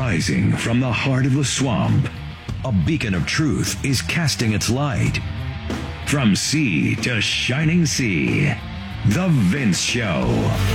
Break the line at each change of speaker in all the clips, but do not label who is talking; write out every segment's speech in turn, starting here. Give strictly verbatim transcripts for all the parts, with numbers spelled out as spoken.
Rising from the heart of the swamp, a beacon of truth is casting its light. From sea to shining sea, The Vince Show.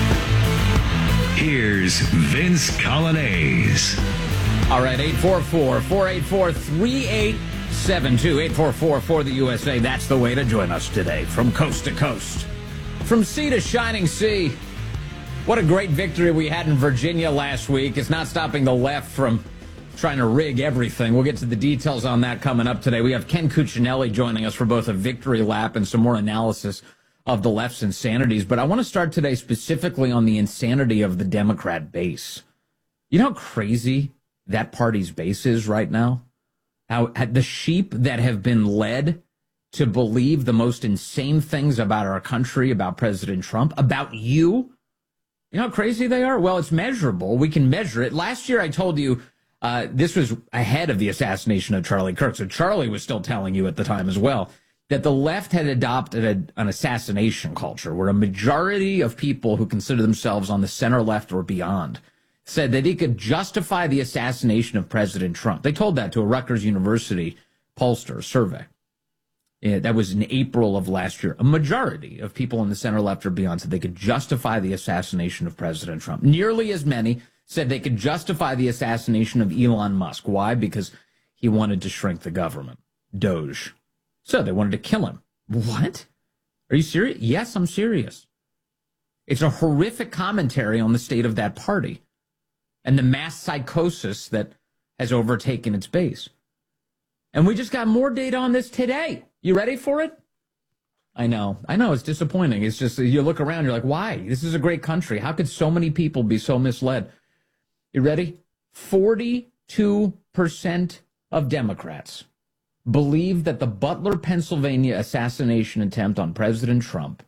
Here's Vince Coglianese.
All right, eight four four, four eight four, three eight seven two, eight four four for the U S A. That's the way to join us today, from coast to coast. From sea to shining sea. What a great victory we had in Virginia last week. It's not stopping the left from trying to rig everything. We'll get to the details on that coming up today. We have Ken Cuccinelli joining us for both a victory lap and some more analysis of the left's insanities. But I want to start today specifically on the insanity of the Democrat base. You know how crazy that party's base is right now? How the sheep that have been led to believe the most insane things about our country, about President Trump, about you. You know how crazy they are? Well, it's measurable. We can measure it. Last year, I told you uh, this was ahead of the assassination of Charlie Kirk. So Charlie was still telling you at the time as well that the left had adopted a, an assassination culture where a majority of people who consider themselves on the center left or beyond said that he could justify the assassination of President Trump. They told that to a Rutgers University pollster survey. Yeah, that was in April of last year. A majority of people on the center left or beyond said they could justify the assassination of President Trump. Nearly as many said they could justify the assassination of Elon Musk. Why? Because he wanted to shrink the government. Doge. So they wanted to kill him. What? Are you serious? Yes, I'm serious. It's a horrific commentary on the state of that party and the mass psychosis that has overtaken its base. And we just got more data on this today. You ready for it? I know. I know. It's disappointing. It's just, you look around, you're like, why? This is a great country. How could so many people be so misled? You ready? forty-two percent of Democrats believe that the Butler, Pennsylvania assassination attempt on President Trump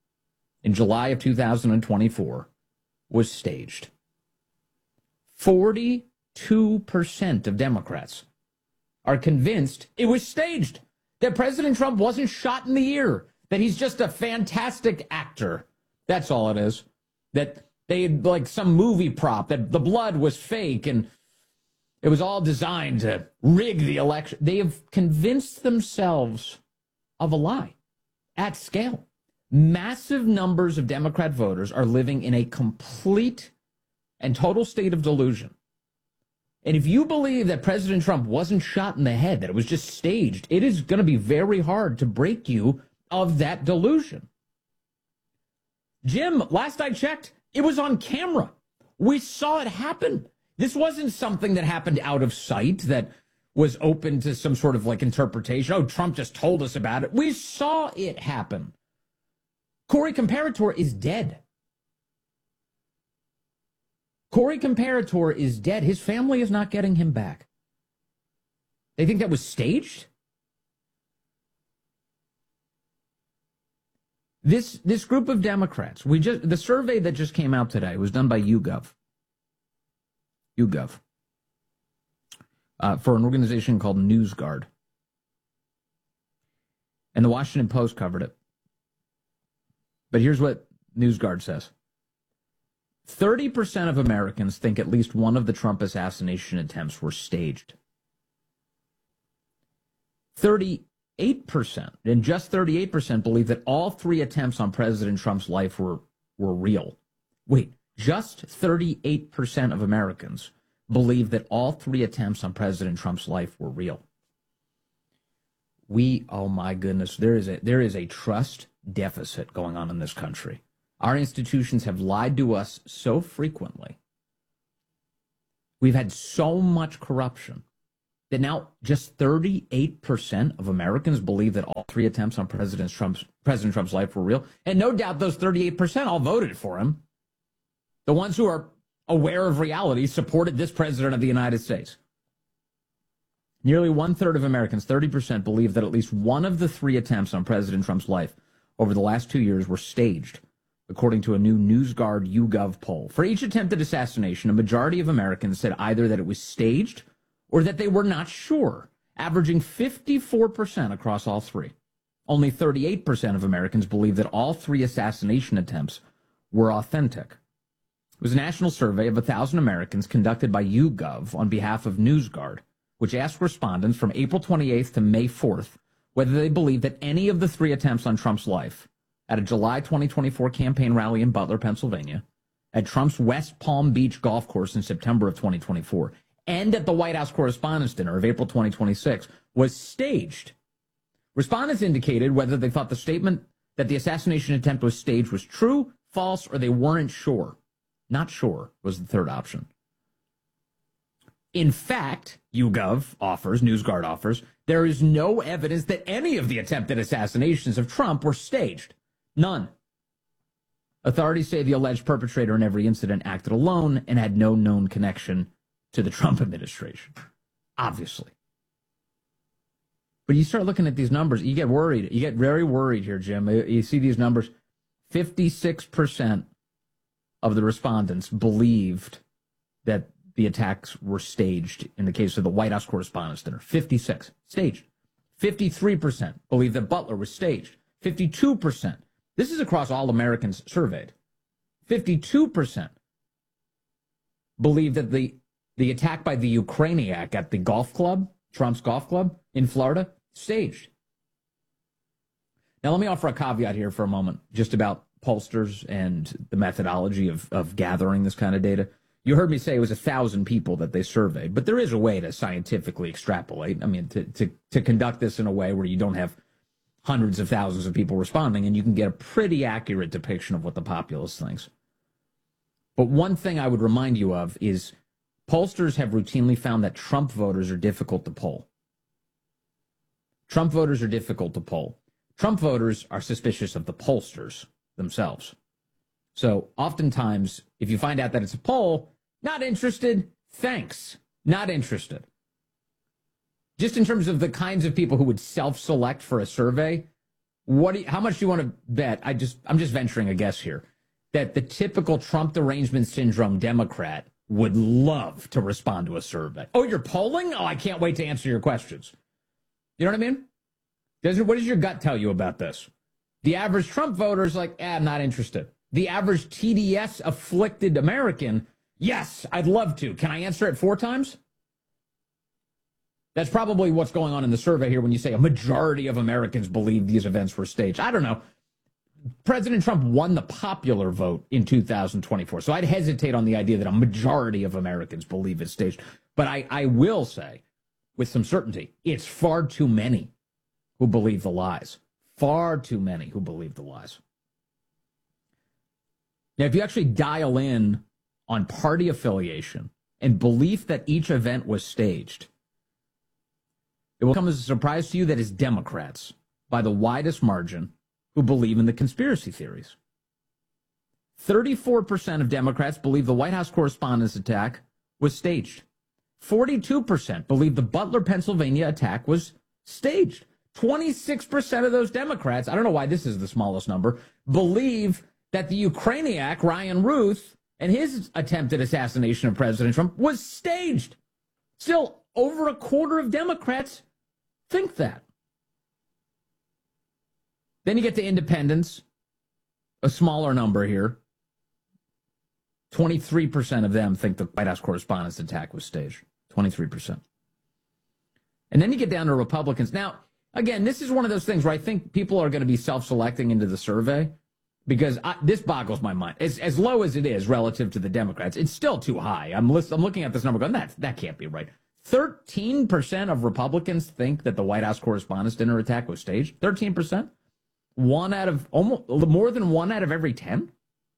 in July of two thousand twenty-four was staged. forty-two percent of Democrats are convinced it was staged, that President Trump wasn't shot in the ear, that he's just a fantastic actor. That's all it is. That they had like some movie prop, that the blood was fake and it was all designed to rig the election. They have convinced themselves of a lie at scale. Massive numbers of Democrat voters are living in a complete and total state of delusion. And if you believe that President Trump wasn't shot in the head, that it was just staged, it is going to be very hard to break you of that delusion. Jim, last I checked, it was on camera. We saw it happen. This wasn't something that happened out of sight, that was open to some sort of like interpretation. Oh, Trump just told us about it. We saw it happen. Corey Comparator is dead. Corey Comparator is dead. His family is not getting him back. They think that was staged? This this group of Democrats, we just the survey that just came out today was done by YouGov. YouGov. Uh, for an organization called NewsGuard. And the Washington Post covered it. But here's what NewsGuard says. thirty percent of Americans think at least one of the Trump assassination attempts were staged. thirty-eight percent, and just thirty-eight percent believe that all three attempts on President Trump's life were, were real. Wait, just thirty-eight percent of Americans believe that all three attempts on President Trump's life were real. We, oh my goodness, there is a there is a trust deficit going on in this country. Our institutions have lied to us so frequently. We've had so much corruption that now just thirty-eight percent of Americans believe that all three attempts on President Trump's, President Trump's life were real. And no doubt those thirty-eight percent all voted for him. The ones who are aware of reality supported this president of the United States. Nearly one-third of Americans, thirty percent, believe that at least one of the three attempts on President Trump's life over the last two years were staged, according to a new NewsGuard YouGov poll. For each attempted assassination, a majority of Americans said either that it was staged or that they were not sure, averaging fifty-four percent across all three. Only thirty-eight percent of Americans believe that all three assassination attempts were authentic. It was a national survey of one thousand Americans conducted by YouGov on behalf of NewsGuard, which asked respondents from April twenty-eighth to May fourth whether they believed that any of the three attempts on Trump's life at a July twenty twenty-four campaign rally in Butler, Pennsylvania, at Trump's West Palm Beach golf course in September of twenty twenty-four, and at the White House Correspondents' Dinner of April twenty twenty-six was staged. Respondents indicated whether they thought the statement that the assassination attempt was staged was true, false, or they weren't sure. Not sure was the third option. In fact, YouGov offers, NewsGuard offers, there is no evidence that any of the attempted assassinations of Trump were staged. None. Authorities say the alleged perpetrator in every incident acted alone and had no known connection to the Trump administration. Obviously. But you start looking at these numbers, you get worried. You get very worried here, Jim. You see these numbers. fifty-six percent of the respondents believed that the attacks were staged in the case of the White House Correspondents' Dinner. fifty-six. Staged. fifty-three percent believed that Butler was staged. fifty-two percent. This is across all Americans surveyed. fifty-two percent believed that the, the attack by the Ukrainiac at the golf club, Trump's golf club in Florida, staged. Now, let me offer a caveat here for a moment, just about pollsters and the methodology of, of gathering this kind of data. You heard me say it was a thousand people that they surveyed, but there is a way to scientifically extrapolate. I mean, to, to, to conduct this in a way where you don't have hundreds of thousands of people responding, and you can get a pretty accurate depiction of what the populace thinks. But one thing I would remind you of is pollsters have routinely found that Trump voters are difficult to poll. Trump voters are difficult to poll. Trump voters are suspicious of the pollsters themselves. So oftentimes, if you find out that it's a poll, not interested, thanks, not interested. Just in terms of the kinds of people who would self-select for a survey, what do you, how much do you want to bet? I just, I'm just venturing a guess here, that the typical Trump derangement syndrome Democrat would love to respond to a survey. Oh, you're polling? Oh, I can't wait to answer your questions. You know what I mean? Does, what does your gut tell you about this? The average Trump voter is like, eh, I'm not interested. The average T D S-afflicted American, yes, I'd love to. Can I answer it four times? That's probably what's going on in the survey here when you say a majority of Americans believe these events were staged. I don't know. President Trump won the popular vote in two thousand twenty-four, so I'd hesitate on the idea that a majority of Americans believe it's staged. But I, I will say, with some certainty, it's far too many who believe the lies. Far too many who believe the lies. Now, if you actually dial in on party affiliation and belief that each event was staged, it will come as a surprise to you that it's Democrats, by the widest margin, who believe in the conspiracy theories. thirty-four percent of Democrats believe the White House Correspondents' attack was staged. forty-two percent believe the Butler, Pennsylvania attack was staged. twenty-six percent of those Democrats, I don't know why this is the smallest number, believe that the Ukrainiac, Ryan Ruth, and his attempted assassination of President Trump was staged. Still, over a quarter of Democrats think that. Then you get to independents, a smaller number here. twenty-three percent of them think the White House Correspondents' attack was staged. twenty-three percent. And then you get down to Republicans. Now, again, this is one of those things where I think people are going to be self-selecting into the survey because I, this boggles my mind. As, as low as it is relative to the Democrats, it's still too high. I'm, list, I'm looking at this number going, that, that can't be right. thirteen percent of Republicans think that the White House Correspondents' Dinner attack was staged. thirteen percent? One out of, almost more than one out of every ten?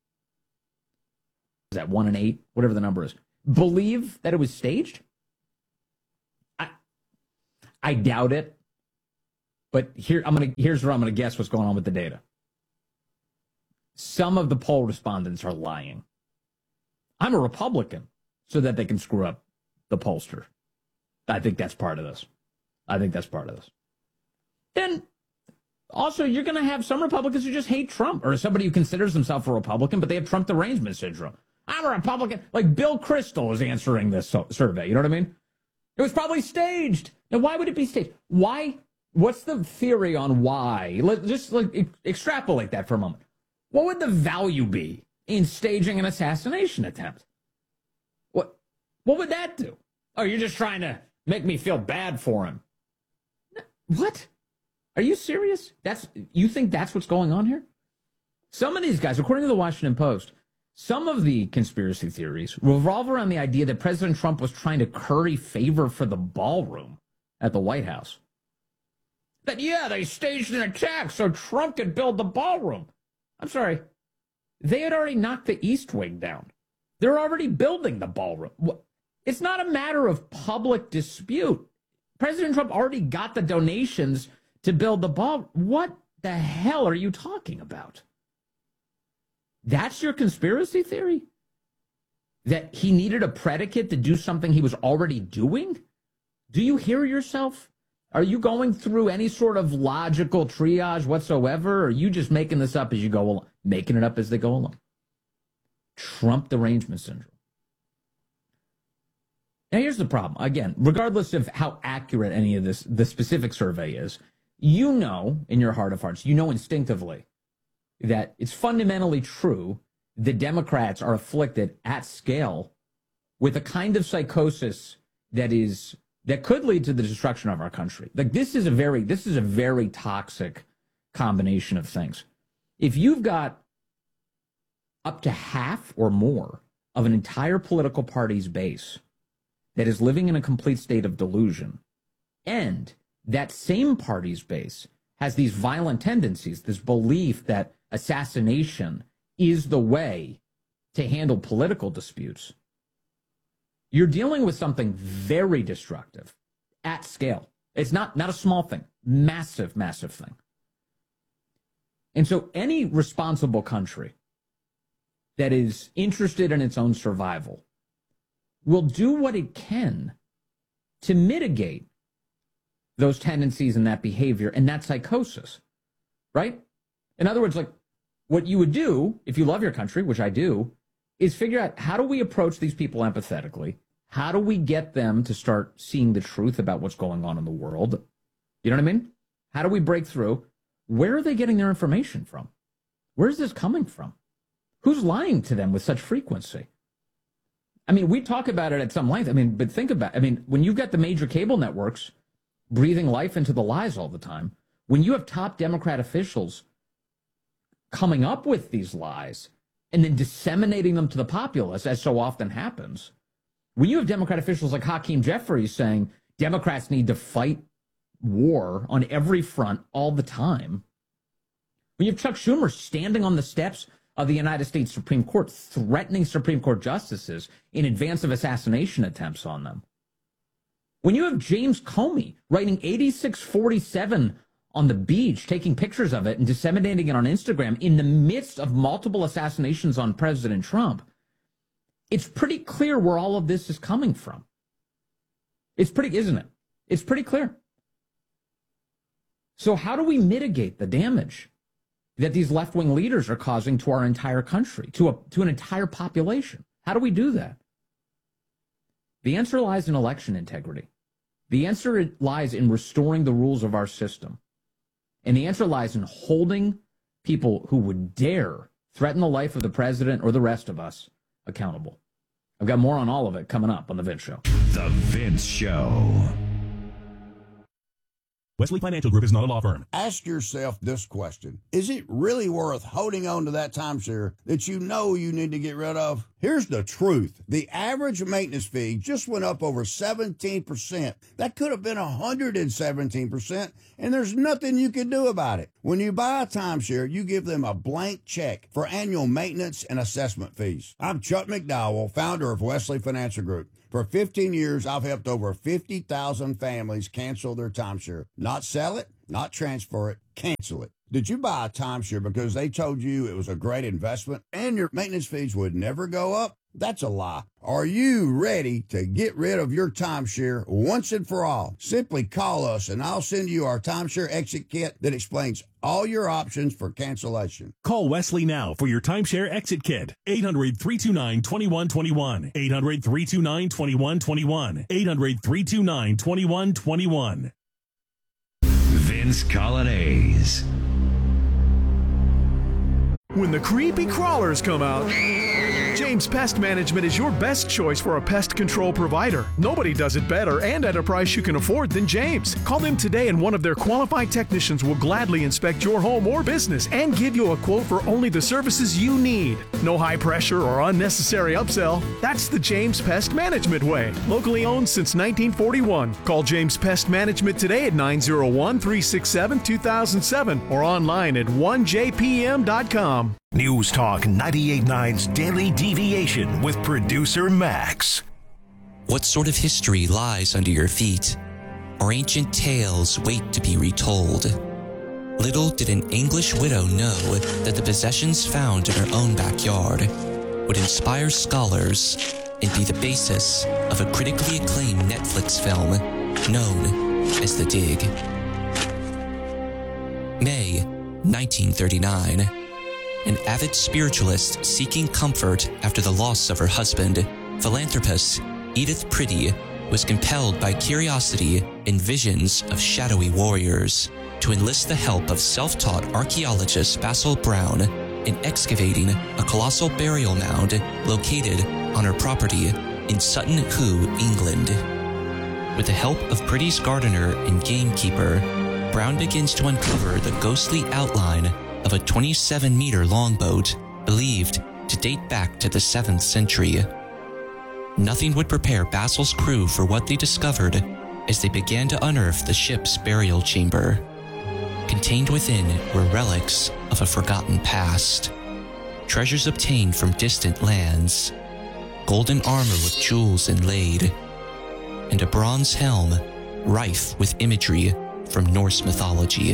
Is that one in eight? Whatever the number is. Believe that it was staged? I, I doubt it. But here, I'm gonna. Here's where I'm going to guess what's going on with the data. Some of the poll respondents are lying. I'm a Republican, so that they can screw up the pollster. I think that's part of this. I think that's part of this. Then, also, you're going to have some Republicans who just hate Trump, or somebody who considers themselves a Republican, but they have Trump derangement syndrome. I'm a Republican. Like Bill Kristol is answering this so- survey. You know what I mean? It was probably staged. Now, why would it be staged? Why? What's the theory on why? Let, just like, extrapolate that for a moment. What would the value be in staging an assassination attempt. What, what would that do? Oh, you're just trying to make me feel bad for him. What? Are you serious? That's, you think that's what's going on here? Some of these guys, according to the Washington Post, some of the conspiracy theories revolve around the idea that President Trump was trying to curry favor for the ballroom at the White House. That, yeah, they staged an attack so Trump could build the ballroom. I'm sorry. They had already knocked the East Wing down. They're already building the ballroom. It's not a matter of public dispute. President Trump already got the donations to build the ball. What the hell are you talking about? That's your conspiracy theory? That he needed a predicate to do something he was already doing? Do you hear yourself? Are you going through any sort of logical triage whatsoever? Or are you just making this up as you go along? Making it up as they go along. Trump derangement syndrome. Now, here's the problem. Again, regardless of how accurate any of this, the specific survey is, you know in your heart of hearts, you know instinctively that it's fundamentally true the Democrats are afflicted at scale with a kind of psychosis that is that could lead to the destruction of our country. Like this is a very this is a very toxic combination of things. If you've got up to half or more of an entire political party's base that is living in a complete state of delusion, and that same party's base has these violent tendencies, this belief that assassination is the way to handle political disputes, you're dealing with something very destructive at scale. It's not, not a small thing, massive, massive thing. And so any responsible country that is interested in its own survival will do what it can to mitigate those tendencies and that behavior and that psychosis, right? In other words, like what you would do if you love your country, which I do, is figure out how do we approach these people empathetically? How do we get them to start seeing the truth about what's going on in the world? You know what I mean? How do we break through? Where are they getting their information from? Where's this coming from? Who's lying to them with such frequency? I mean, we talk about it at some length. I mean, but think about it. I mean, when you've got the major cable networks breathing life into the lies all the time, when you have top Democrat officials coming up with these lies and then disseminating them to the populace, as so often happens, when you have Democrat officials like Hakeem Jeffries saying Democrats need to fight war on every front all the time, when you have Chuck Schumer standing on the steps of the United States Supreme Court threatening Supreme Court justices in advance of assassination attempts on them, when you have James Comey writing eighty-six forty-seven on the beach, taking pictures of it and disseminating it on Instagram in the midst of multiple assassinations on President Trump, it's pretty clear where all of this is coming from. It's pretty, isn't it? It's pretty clear. So how do we mitigate the damage that these left-wing leaders are causing to our entire country, to a, to an entire population? How do we do that? The answer lies in election integrity. The answer lies in restoring the rules of our system. And the answer lies in holding people who would dare threaten the life of the president or the rest of us accountable. I've got more on all of it coming up on The Vince Show.
The Vince Show.
Wesley Financial Group is not a law firm.
Ask yourself this question. Is it really worth holding on to that timeshare that you know you need to get rid of? Here's the truth. The average maintenance fee just went up over seventeen percent. That could have been one hundred seventeen percent, and there's nothing you can do about it. When you buy a timeshare, you give them a blank check for annual maintenance and assessment fees. I'm Chuck McDowell, founder of Wesley Financial Group. For fifteen years, I've helped over fifty thousand families cancel their timeshare. Not sell it, not transfer it, cancel it. Did you buy a timeshare because they told you it was a great investment and your maintenance fees would never go up? That's a lie. Are you ready to get rid of your timeshare once and for all? Simply call us and I'll send you our timeshare exit kit that explains all your options for cancellation.
Call Wesley now for your timeshare exit kit. eight hundred, three two nine, two one two one. eight hundred, three two nine, two one two one. eight hundred, three two nine, two one two one.
Vince Colonnese.
When the creepy crawlers come out, James Pest Management is your best choice for a pest control provider. Nobody does it better and at a price you can afford than James. Call them today and one of their qualified technicians will gladly inspect your home or business and give you a quote for only the services you need. No high pressure or unnecessary upsell. That's the James Pest Management way. Locally owned since nineteen forty-one. Call James Pest Management today at nine oh one, three six seven, two thousand seven or online at one j p m dot com.
News Talk ninety-eight point nine's Daily Deviation with producer Max.
What sort of history lies under your feet? Or ancient tales wait to be retold? Little did an English widow know that the possessions found in her own backyard would inspire scholars and be the basis of a critically acclaimed Netflix film known as The Dig. May nineteen thirty-nine. An avid spiritualist seeking comfort after the loss of her husband, philanthropist Edith Pretty was compelled by curiosity and visions of shadowy warriors to enlist the help of self-taught archaeologist Basil Brown in excavating a colossal burial mound located on her property in Sutton Hoo, England. With the help of Pretty's gardener and gamekeeper, Brown begins to uncover the ghostly outline of a twenty-seven meter longboat believed to date back to the seventh century. Nothing would prepare Basil's crew for what they discovered as they began to unearth the ship's burial chamber. Contained within were relics of a forgotten past, treasures obtained from distant lands, golden armor with jewels inlaid, and a bronze helm rife with imagery from Norse mythology.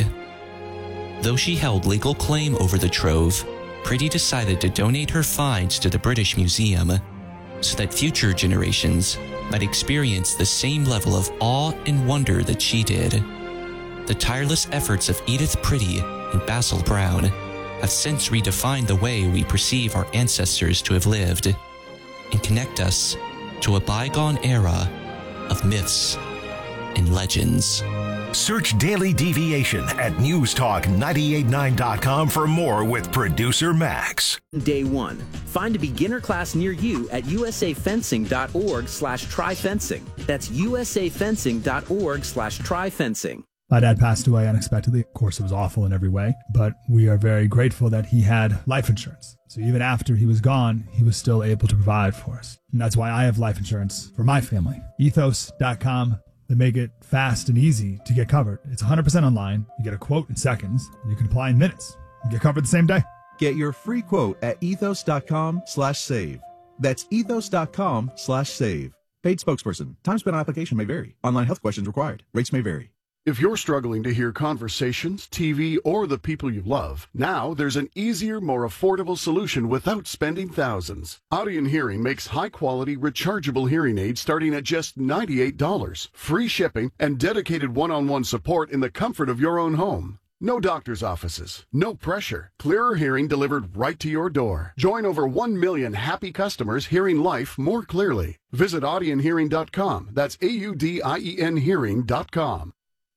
Though she held legal claim over the trove, Pretty decided to donate her finds to the British Museum so that future generations might experience the same level of awe and wonder that she did. The tireless efforts of Edith Pretty and Basil Brown have since redefined the way we perceive our ancestors to have lived and connect us to a bygone era of myths and legends.
Search Daily Deviation at news talk nine eight nine dot com for more with producer Max.
Day one. Find a beginner class near you at usafencing.org slash tryfencing. That's usafencing.org slash tryfencing.
My dad passed away unexpectedly. Of course, it was awful in every way, but we are very grateful that he had life insurance. So even after he was gone, he was still able to provide for us. And that's why I have life insurance for my family. ethos dot com. They make it fast and easy to get covered. It's one hundred percent online. You get a quote in seconds. And you can apply in minutes. You get covered the same day.
Get your free quote at ethos dot com slash save. That's ethos dot com slash save. Paid spokesperson. Time spent on application may vary. Online health questions required. Rates may vary.
If you're struggling to hear conversations, T V, or the people you love, now there's an easier, more affordable solution without spending thousands. Audion Hearing makes high-quality, rechargeable hearing aids starting at just ninety-eight dollars, free shipping, and dedicated one-on-one support in the comfort of your own home. No doctor's offices, no pressure, clearer hearing delivered right to your door. Join over one million happy customers hearing life more clearly. Visit audion hearing dot com. That's A U D I E N hearing dot com.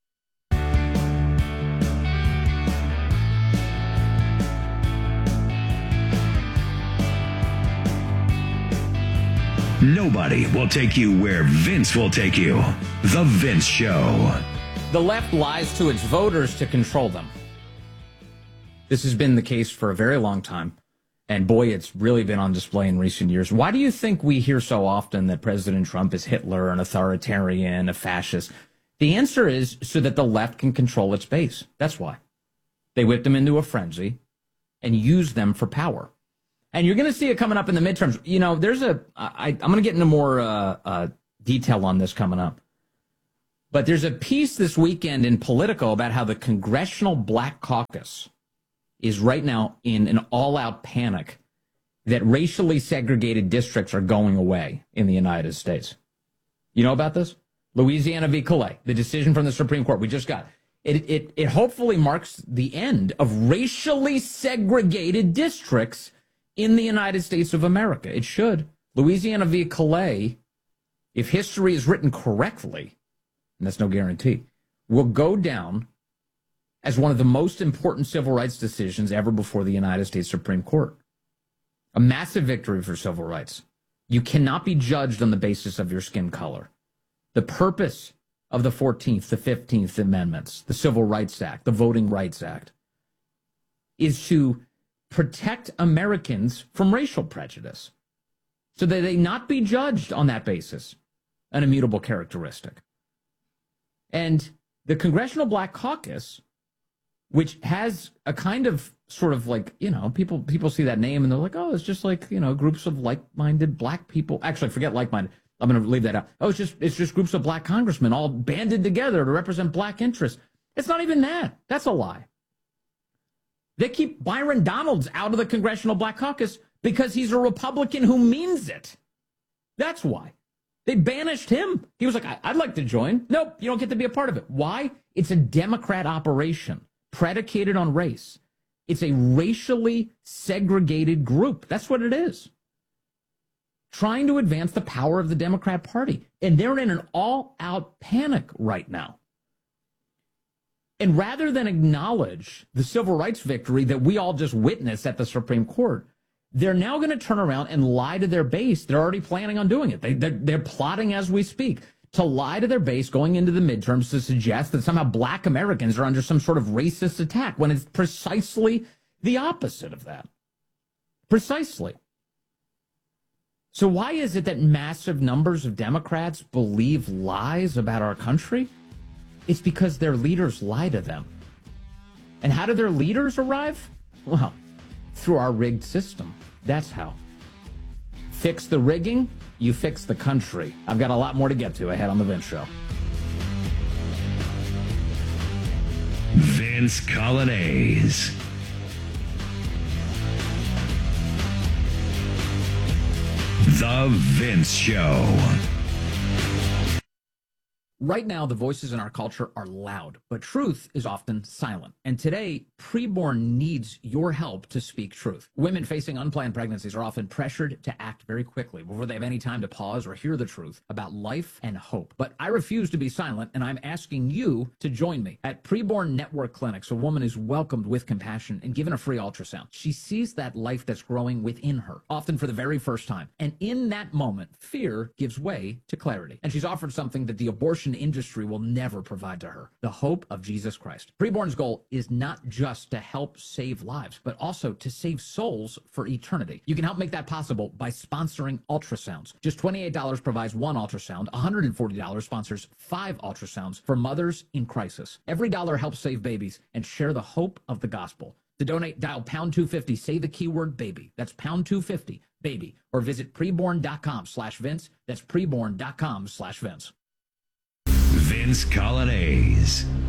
Nobody will take you where Vince will take you. The Vince Show.
The left lies to its voters to control them. This has been the case for a very long time. And boy, it's really been on display in recent years. Why do you think we hear so often that President Trump is Hitler, an authoritarian, a fascist? The answer is so that the left can control its base. That's why. They whipped them into a frenzy and used them for power. And you're going to see it coming up in the midterms. You know, there's a, I, I'm going to get into more uh, uh, detail on this coming up. But there's a piece this weekend in Politico about how the Congressional Black Caucus is right now in an all-out panic that racially segregated districts are going away in the United States. You know about this? Louisiana v. Calais, the decision from the Supreme Court we just got. It, it, it hopefully marks the end of racially segregated districts in the United States of America. It should. Louisiana v. Calais, if history is written correctly, and that's no guarantee, will go down as one of the most important civil rights decisions ever before the United States Supreme Court. A massive victory for civil rights. You cannot be judged on the basis of your skin color. The purpose of the fourteenth, the fifteenth Amendments, the Civil Rights Act, the Voting Rights Act, is to protect Americans from racial prejudice so that they not be judged on that basis, an immutable characteristic. And the Congressional Black Caucus, which has a kind of sort of like, you know, people people see that name and they're like, oh, it's just like, you know, groups of like-minded black people. Actually, forget like-minded. I'm going to leave that out. Oh, it's just it's just groups of black congressmen all banded together to represent black interests. It's not even that. That's a lie. They keep Byron Donalds out of the Congressional Black Caucus because he's a Republican who means it. That's why. They banished him. He was like, I'd like to join. Nope, you don't get to be a part of it. Why? It's a Democrat operation predicated on race. It's a racially segregated group. That's what it is. Trying to advance the power of the Democrat Party. And they're in an all-out panic right now. And rather than acknowledge the civil rights victory that we all just witnessed at the Supreme Court, they're now going to turn around and lie to their base. They're already planning on doing it. They, they're, they're plotting as we speak to lie to their base going into the midterms to suggest that somehow black Americans are under some sort of racist attack when it's precisely the opposite of that. Precisely. So why is it that massive numbers of Democrats believe lies about our country? It's because their leaders lie to them. And how do their leaders arrive? Well, through our rigged system. That's how. Fix the rigging, you fix the country. I've got a lot more to get to ahead on The Vince Show.
Vince Coglianese. The Vince Show.
Right now, the voices in our culture are loud, but truth is often silent. And today, preborn needs your help to speak truth. Women facing unplanned pregnancies are often pressured to act very quickly before they have any time to pause or hear the truth about life and hope. But I refuse to be silent, and I'm asking you to join me. At Preborn Network Clinics, a woman is welcomed with compassion and given a free ultrasound. She sees that life that's growing within her, often for the very first time. And in that moment, fear gives way to clarity. And she's offered something that the abortion industry will never provide to her: the hope of Jesus Christ. Preborn's goal is not just to help save lives, but also to save souls for eternity. You can help make that possible by sponsoring ultrasounds. Just twenty-eight dollars provides one ultrasound. one hundred forty dollars sponsors five ultrasounds for mothers in crisis. Every dollar helps save babies and share the hope of the gospel. To donate, dial pound two fifty, say the keyword baby. That's pound two fifty, baby. Or visit preborn.com slash Vince. That's preborn.com slash Vince.
Vince Coglianese.